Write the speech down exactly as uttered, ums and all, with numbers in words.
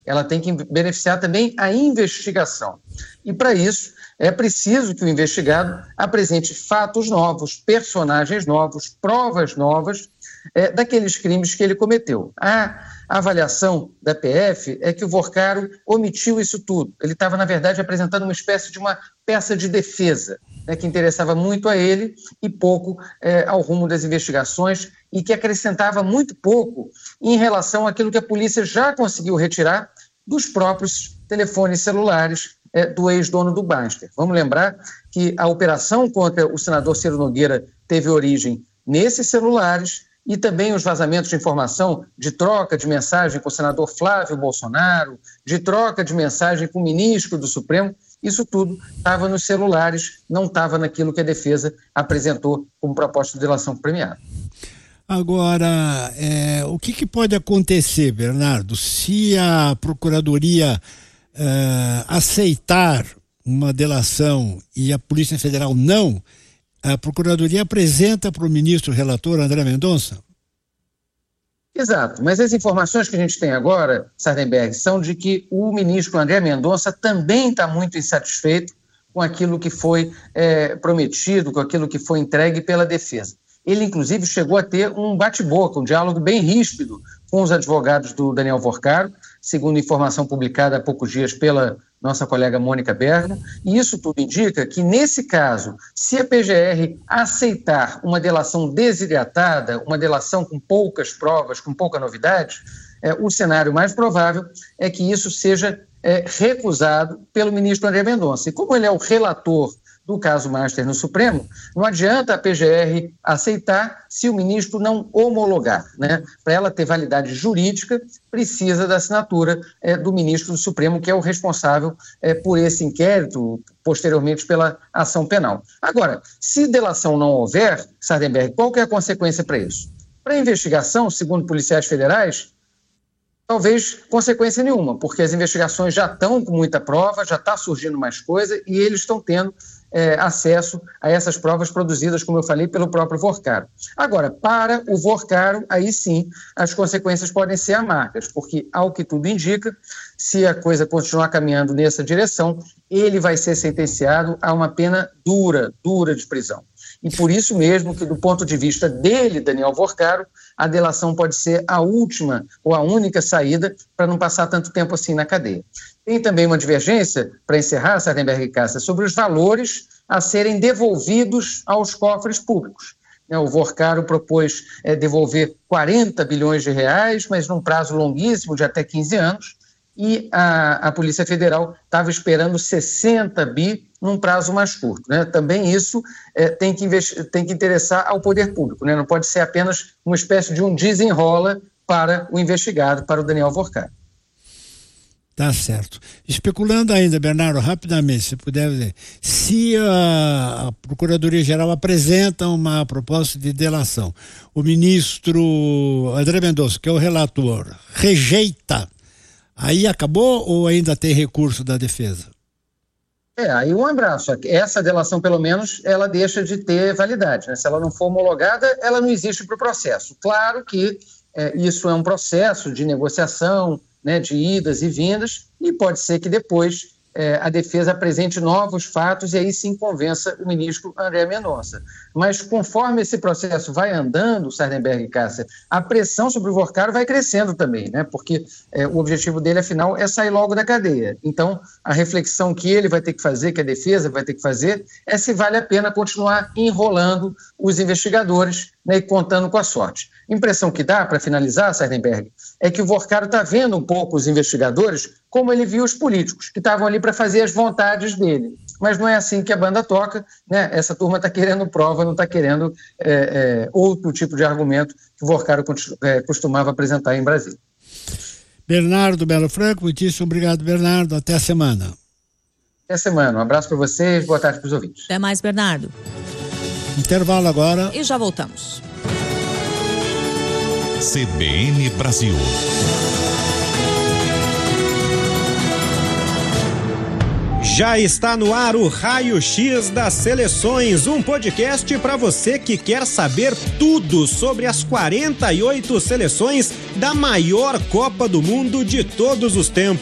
ela tem que beneficiar também a investigação. E, para isso, é preciso que o investigado apresente fatos novos, personagens novos, provas novas é, daqueles crimes que ele cometeu. A avaliação da P F é que o Vorcaro omitiu isso tudo. Ele estava, na verdade, apresentando uma espécie de uma peça de defesa, né, que interessava muito a ele e pouco é, ao rumo das investigações e que acrescentava muito pouco em relação àquilo que a polícia já conseguiu retirar dos próprios telefones celulares é, do ex-dono do Baster. Vamos lembrar que a operação contra o senador Ciro Nogueira teve origem nesses celulares e também os vazamentos de informação de troca de mensagem com o senador Flávio Bolsonaro, de troca de mensagem com o ministro do Supremo. Isso tudo estava nos celulares, não estava naquilo que a defesa apresentou como proposta de delação premiada. Agora, é, o que, que pode acontecer, Bernardo, se a Procuradoria é, aceitar uma delação e a Polícia Federal não? A Procuradoria apresenta para o ministro relator André Mendonça? Exato, mas as informações que a gente tem agora, Sardenberg, são de que o ministro André Mendonça também está muito insatisfeito com aquilo que foi é, prometido, com aquilo que foi entregue pela defesa. Ele, inclusive, chegou a ter um bate-boca, um diálogo bem ríspido com os advogados do Daniel Vorcaro, segundo informação publicada há poucos dias pela nossa colega Mônica Bergamo, e isso tudo indica que, nesse caso, se a P G R aceitar uma delação desidratada, uma delação com poucas provas, com pouca novidade, é, o cenário mais provável é que isso seja é, recusado pelo ministro André Mendonça. E como ele é o relator do caso Master no Supremo, não adianta a P G R aceitar se o ministro não homologar, né? Para ela ter validade jurídica, precisa da assinatura é, do ministro do Supremo, que é o responsável é, por esse inquérito, posteriormente pela ação penal. Agora, se delação não houver, Sardenberg, qual que é a consequência para isso? Para a investigação, segundo policiais federais, talvez consequência nenhuma, porque as investigações já estão com muita prova, já está surgindo mais coisa e eles estão tendo é, acesso a essas provas produzidas, como eu falei, pelo próprio Vorcaro. Agora, para o Vorcaro, aí sim, as consequências podem ser amargas, porque, ao que tudo indica, se a coisa continuar caminhando nessa direção, ele vai ser sentenciado a uma pena dura, dura de prisão. E por isso mesmo que, do ponto de vista dele, Daniel Vorcaro, a delação pode ser a última ou a única saída para não passar tanto tempo assim na cadeia. Tem também uma divergência, para encerrar, Sardenberg e Cássia, sobre os valores a serem devolvidos aos cofres públicos. O Vorcaro propôs é, devolver quarenta bilhões de reais, mas num prazo longuíssimo, de até quinze anos, e a, a Polícia Federal estava esperando sessenta bi num prazo mais curto, né? Também isso é, tem, que investi- tem que interessar ao poder público, né? Não pode ser apenas uma espécie de um desenrola para o investigado, para o Daniel Vorcaro. Tá certo. Especulando ainda, Bernardo, rapidamente, se puder dizer, se a, a Procuradoria-Geral apresenta uma proposta de delação, o ministro André Mendonça, que é o relator, rejeita, aí acabou ou ainda tem recurso da defesa? É, aí um abraço. Essa delação, pelo menos, ela deixa de ter validade, né? Se ela não for homologada, ela não existe para o processo. Claro que é, isso é um processo de negociação, né, de idas e vindas, e pode ser que depois é, a defesa apresente novos fatos e aí sim convença o ministro André Mendonça. Mas conforme esse processo vai andando, Sardenberg e Cássia, a pressão sobre o Vorcaro vai crescendo também, né, porque é, o objetivo dele, afinal, é sair logo da cadeia. Então, a reflexão que ele vai ter que fazer, que a defesa vai ter que fazer, é se vale a pena continuar enrolando os investigadores, né, e contando com a sorte. A impressão que dá, para finalizar, Sardenberg, é que o Vorcaro está vendo um pouco os investigadores como ele viu os políticos, que estavam ali para fazer as vontades dele. Mas não é assim que a banda toca, né? Essa turma está querendo prova, não está querendo é, é, outro tipo de argumento que o Vorcaro é, costumava apresentar em Brasília. Bernardo Belo Franco, muitíssimo obrigado, Bernardo. Até a semana. Até a semana. Um abraço para vocês, boa tarde para os ouvintes. Até mais, Bernardo. Intervalo agora. E já voltamos. C B N Brasil. Já está no ar o Raio X das Seleções, um podcast para você que quer saber tudo sobre as quarenta e oito seleções da maior Copa do Mundo de todos os tempos.